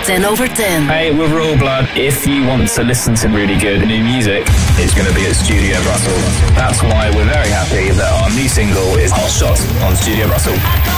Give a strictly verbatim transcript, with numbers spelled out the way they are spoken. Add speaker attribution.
Speaker 1: ten over ten.
Speaker 2: Hey, we're Royal Blood. If you want to listen to really good new music, it's going to be at Studio Russell. That's why we're very happy that our new single is Hot Shot on Studio Russell.